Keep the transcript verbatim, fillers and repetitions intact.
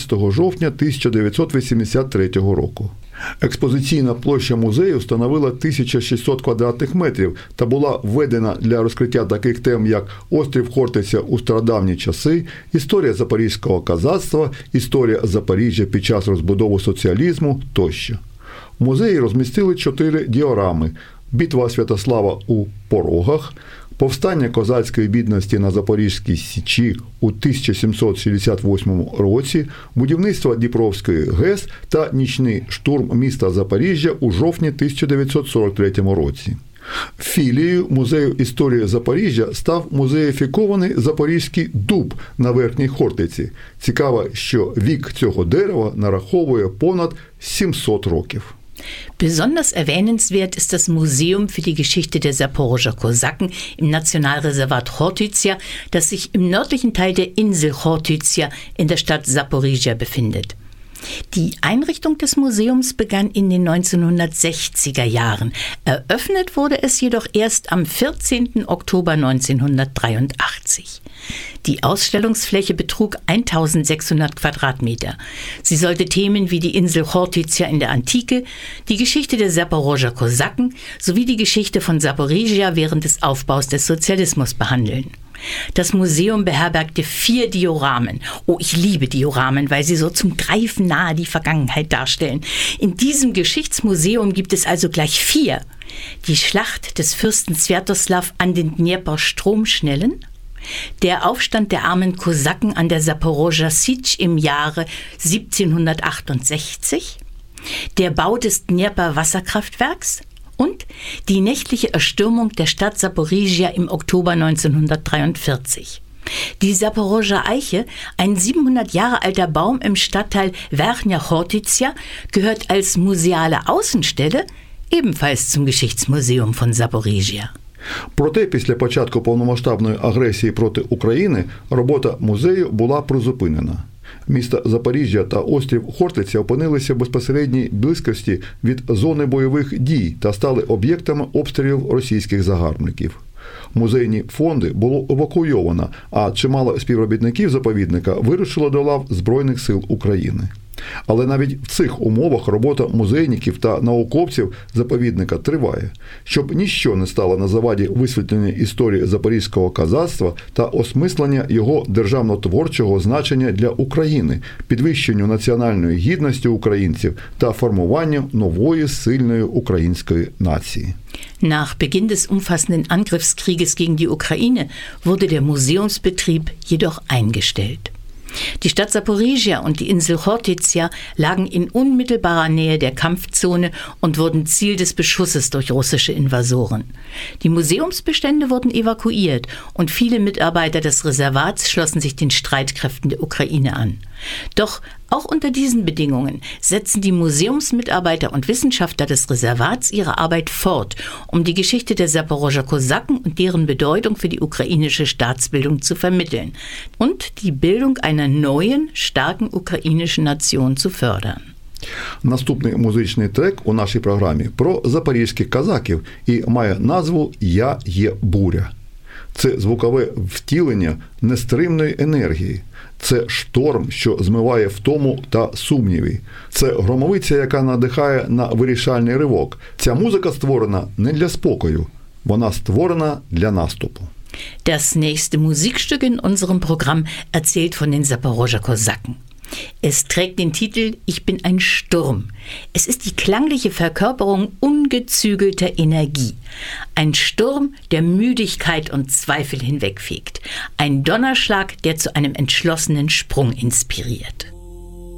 тринадцятого жовтня тисяча дев'ятсот вісімдесят третього року. Експозиційна площа музею становила тисяча шістсот квадратних метрів та була введена для розкриття таких тем, як острів Хортиця у стародавні часи, історія запорізького козацтва, історія Запоріжжя під час розбудови соціалізму тощо. В музеї розмістили чотири діорами: битва Святослава у Порогах, повстання козацької бідності на Запорізькій Січі у тисяча сімсот шістдесят восьмому році, будівництво Дніпровської ГЕС та нічний штурм міста Запоріжжя у жовтні тисяча дев'ятсот сорок третьому році. Філією Музею історії Запоріжжя став музеїфікований Запорізький дуб на Верхній Хортиці. Цікаво, що вік цього дерева нараховує понад сімсот років. Besonders erwähnenswert ist das Museum für die Geschichte der Saporoger Kosaken im Nationalreservat Chortyzia, das sich im nördlichen Teil der Insel Chortyzia in der Stadt Saporizhia befindet. Die Einrichtung des Museums begann in den neunzehnhundertsechziger Jahren. Eröffnet wurde es jedoch erst am vierzehnten Oktober neunzehnhundertdreiundachtzig. Die Ausstellungsfläche betrug eintausendsechshundert Quadratmeter. Sie sollte Themen wie die Insel Chortyzia in der Antike, die Geschichte der Saporoger Kosaken sowie die Geschichte von Saporizhia während des Aufbaus des Sozialismus behandeln. Das Museum beherbergte vier Dioramen. Oh, ich liebe Dioramen, weil sie so zum Greifen nahe die Vergangenheit darstellen. In diesem Geschichtsmuseum gibt es also gleich vier. Die Schlacht des Fürsten Swjatoslaw an den Dnjepr-Stromschnellen, der Aufstand der armen Kosaken an der Saporoger Sitsch im Jahre siebzehnhundertachtundsechzig, der Bau des Dnjepr-Wasserkraftwerks und die nächtliche Erstürmung der Stadt Saporizhia im Oktober neunzehnhundertdreiundvierzig. Die Saporoger Eiche, ein siebenhundert Jahre alter Baum im Stadtteil Верхня Хортиця, gehört als museale Außenstelle ebenfalls zum Geschichtsmuseum von Saporizhia. Проте після початку повномасштабної агресії проти України робота музею була призупинена. Місто Запоріжжя та острів Хортиця опинилися в безпосередній близькості від зони бойових дій та стали об'єктами обстрілів російських загарбників. Музейні фонди було евакуйовано, а чимало співробітників заповідника вирушило до лав Збройних сил України. Але навіть в цих умовах робота музейників та науковців заповідника триває, щоб ніщо не стало на заваді висвітлення історії запорізького козацтва та осмислення його державно-творчого значення для України, підвищенню національної гідності українців та формуванню нової сильної української нації. Nach Beginn des umfassenden Angriffskrieges gegen die Ukraine wurde der Museumsbetrieb jedoch eingestellt. Die Stadt Saporizhia und die Insel Chortyzia lagen in unmittelbarer Nähe der Kampfzone und wurden Ziel des Beschusses durch russische Invasoren. Die Museumsbestände wurden evakuiert und viele Mitarbeiter des Reservats schlossen sich den Streitkräften der Ukraine an. Doch auch unter diesen Bedingungen setzen die Museumsmitarbeiter und Wissenschaftler des Reservats ihre Arbeit fort, um die Geschichte der Saporoger Kosaken und deren Bedeutung für die ukrainische Staatsbildung zu vermitteln und die Bildung einer neuen, starken ukrainischen Nation zu fördern. Наступний музичний трек у нашій програмі про запорізьких козаків і має назву «Я є буря». Це звукове втілення нестримної енергії. Це шторм, що змиває втому та сумніви. Це громовиця, яка надихає на вирішальний ривок. Ця музика створена не для спокою, вона створена для наступу. Das nächste Musikstück in unserem Programm erzählt von den Saporoger Kosaken. Es trägt den Titel »Ich bin ein Sturm«. Es ist die klangliche Verkörperung ungezügelter Energie. Ein Sturm, der Müdigkeit und Zweifel hinwegfegt. Ein Donnerschlag, der zu einem entschlossenen Sprung inspiriert.